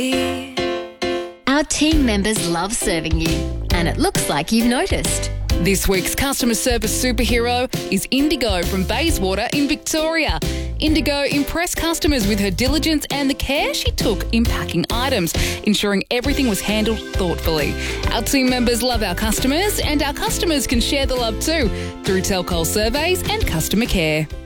Our team members love serving you, and it looks like you've noticed. This week's customer service superhero is Indigo from Bayswater in Victoria. Indigo impressed customers with her diligence and the care she took in packing items, ensuring everything was handled thoughtfully. Our team members love our customers, and our customers can share the love too through Telcol surveys and customer care.